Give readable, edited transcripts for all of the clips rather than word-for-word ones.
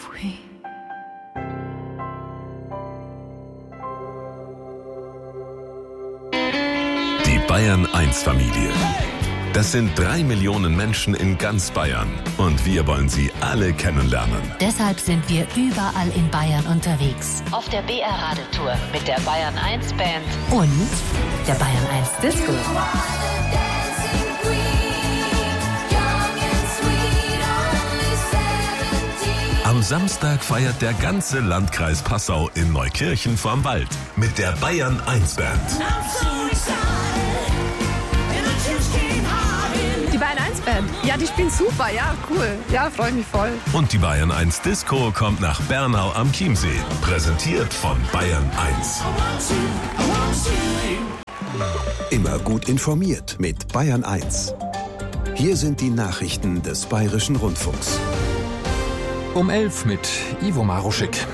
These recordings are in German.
free. Die Bayern 1 Familie. Das sind 3 Millionen Menschen in ganz Bayern und wir wollen sie alle kennenlernen. Deshalb sind wir überall in Bayern unterwegs. Auf der BR-Radeltour mit der Bayern 1 Band und der Bayern 1 Disco. Am Samstag feiert der ganze Landkreis Passau in Neukirchen vorm Wald mit der Bayern 1 Band. Die Bayern 1 Band, ja, die spielen super, ja, cool. Ja, freue mich voll. Und die Bayern 1 Disco kommt nach Bernau am Chiemsee. Präsentiert von Bayern 1. Immer gut informiert mit Bayern 1. Hier sind die Nachrichten des Bayerischen Rundfunks. Um 11 mit Ivo Maruschik.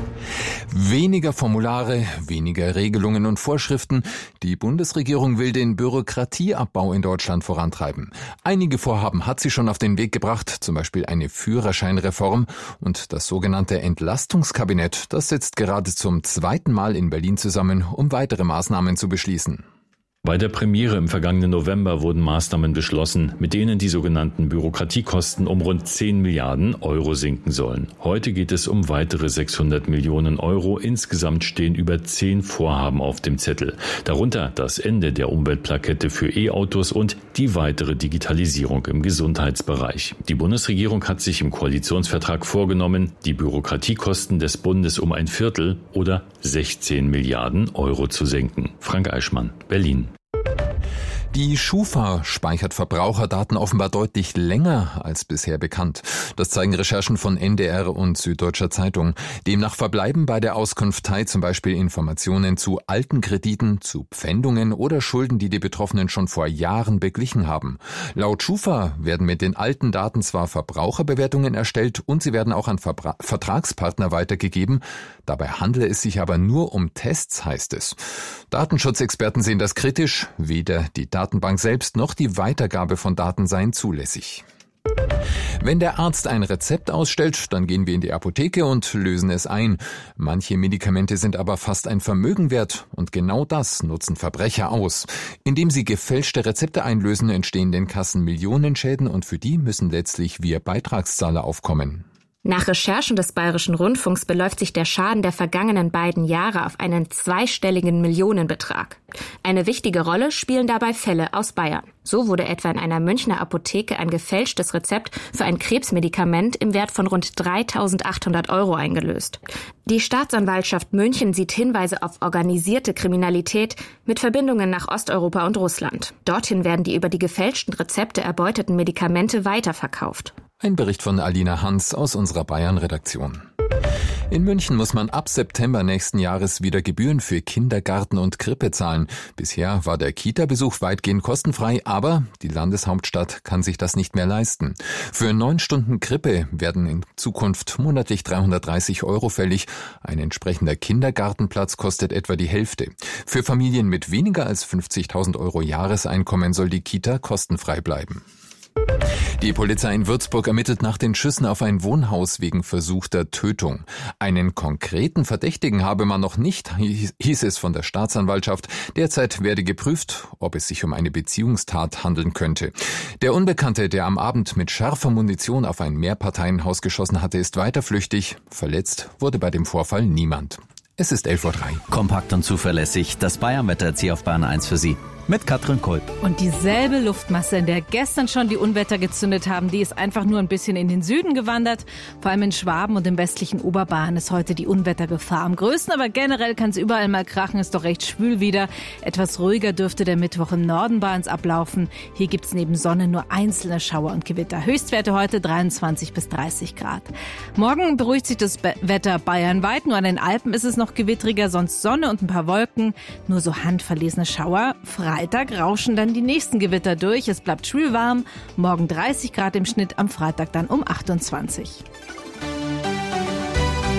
Weniger Formulare, weniger Regelungen und Vorschriften. Die Bundesregierung will den Bürokratieabbau in Deutschland vorantreiben. Einige Vorhaben hat sie schon auf den Weg gebracht, zum Beispiel eine Führerscheinreform und das sogenannte Entlastungskabinett. Das sitzt gerade zum 2. Mal in Berlin zusammen, um weitere Maßnahmen zu beschließen. Bei der Premiere im vergangenen November wurden Maßnahmen beschlossen, mit denen die sogenannten Bürokratiekosten um rund 10 Milliarden Euro sinken sollen. Heute geht es um weitere 600 Millionen Euro. Insgesamt stehen über 10 Vorhaben auf dem Zettel. Darunter das Ende der Umweltplakette für E-Autos und die weitere Digitalisierung im Gesundheitsbereich. Die Bundesregierung hat sich im Koalitionsvertrag vorgenommen, die Bürokratiekosten des Bundes um ein Viertel oder 16 Milliarden Euro zu senken. Frank Eichmann, Berlin. Die Schufa speichert Verbraucherdaten offenbar deutlich länger als bisher bekannt. Das zeigen Recherchen von NDR und Süddeutscher Zeitung. Demnach verbleiben bei der Auskunftei zum Beispiel Informationen zu alten Krediten, zu Pfändungen oder Schulden, die die Betroffenen schon vor Jahren beglichen haben. Laut Schufa werden mit den alten Daten zwar Verbraucherbewertungen erstellt und sie werden auch an Vertragspartner weitergegeben. Dabei handle es sich aber nur um Tests, heißt es. Datenschutzexperten sehen das kritisch. Weder die Datenbank selbst noch die Weitergabe von Daten seien zulässig. Wenn der Arzt ein Rezept ausstellt, dann gehen wir in die Apotheke und lösen es ein. Manche Medikamente sind aber fast ein Vermögen wert und genau das nutzen Verbrecher aus. Indem sie gefälschte Rezepte einlösen, entstehen den Kassen Millionenschäden und für die müssen letztlich wir Beitragszahler aufkommen. Nach Recherchen des Bayerischen Rundfunks beläuft sich der Schaden der vergangenen beiden Jahre auf einen zweistelligen Millionenbetrag. Eine wichtige Rolle spielen dabei Fälle aus Bayern. So wurde etwa in einer Münchner Apotheke ein gefälschtes Rezept für ein Krebsmedikament im Wert von rund 3.800 Euro eingelöst. Die Staatsanwaltschaft München sieht Hinweise auf organisierte Kriminalität mit Verbindungen nach Osteuropa und Russland. Dorthin werden die über die gefälschten Rezepte erbeuteten Medikamente weiterverkauft. Ein Bericht von Alina Hans aus unserer Bayern-Redaktion. In München muss man ab September nächsten Jahres wieder Gebühren für Kindergarten und Krippe zahlen. Bisher war der Kita-Besuch weitgehend kostenfrei, aber die Landeshauptstadt kann sich das nicht mehr leisten. Für 9 Stunden Krippe werden in Zukunft monatlich 330 Euro fällig. Ein entsprechender Kindergartenplatz kostet etwa die Hälfte. Für Familien mit weniger als 50.000 Euro Jahreseinkommen soll die Kita kostenfrei bleiben. Die Polizei in Würzburg ermittelt nach den Schüssen auf ein Wohnhaus wegen versuchter Tötung. Einen konkreten Verdächtigen habe man noch nicht, hieß es von der Staatsanwaltschaft. Derzeit werde geprüft, ob es sich um eine Beziehungstat handeln könnte. Der Unbekannte, der am Abend mit scharfer Munition auf ein Mehrparteienhaus geschossen hatte, ist weiter flüchtig. Verletzt wurde bei dem Vorfall niemand. Es ist 11:03 Uhr. Kompakt und zuverlässig. Das Bayern-Wetter jetzt hier auf Bayern 1 für Sie. Mit Katrin Kolb. Und dieselbe Luftmasse, in der gestern schon die Unwetter gezündet haben, die ist einfach nur ein bisschen in den Süden gewandert. Vor allem in Schwaben und im westlichen Oberbayern ist heute die Unwettergefahr am größten. Aber generell kann es überall mal krachen, ist doch recht schwül wieder. Etwas ruhiger dürfte der Mittwoch im Norden Bayerns ablaufen. Hier gibt's neben Sonne nur einzelne Schauer und Gewitter. Höchstwerte heute 23 bis 30 Grad. Morgen beruhigt sich das Wetter bayernweit. Nur an den Alpen ist es noch gewittriger, sonst Sonne und ein paar Wolken. Nur so handverlesene Schauer. Freitag rauschen dann die nächsten Gewitter durch. Es bleibt schwül warm. Morgen 30 Grad im Schnitt, am Freitag dann um 28.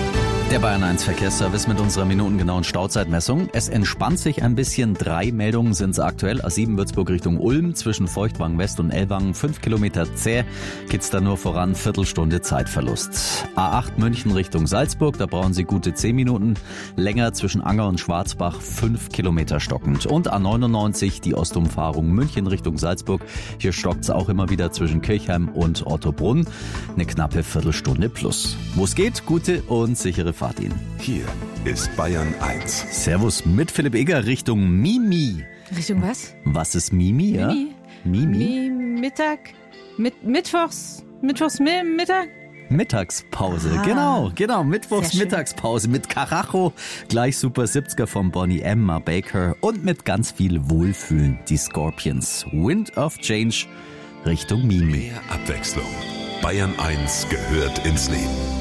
Der Bayern 1 Verkehrsservice mit unserer minutengenauen Stauzeitmessung. Es entspannt sich ein bisschen. 3 Meldungen sind es aktuell. A7 Würzburg Richtung Ulm zwischen Feuchtwangen West und Ellwangen. 5 Kilometer zäh. Geht's da nur voran. Viertelstunde Zeitverlust. A8 München Richtung Salzburg. Da brauchen Sie gute 10 Minuten. Länger zwischen Anger und Schwarzbach. 5 Kilometer stockend. Und A99 die Ostumfahrung München Richtung Salzburg. Hier stockt's auch immer wieder zwischen Kirchheim und Ottobrunn. Eine knappe Viertelstunde plus. Wo es geht, gute und sichere Fahrt Ihnen. Hier ist Bayern 1. Servus mit Philipp Egger Richtung Mimi. Richtung was? Was ist Mimi, ja? Mimi? Mittwochs Mittag? Mittagspause, genau, Mittwochs Mittagspause mit Karacho, gleich Super 70er von Bonnie M, Ma Baker und mit ganz viel Wohlfühlen, die Scorpions. Wind of Change Richtung Mimi. Mehr Abwechslung. Bayern 1 gehört ins Leben.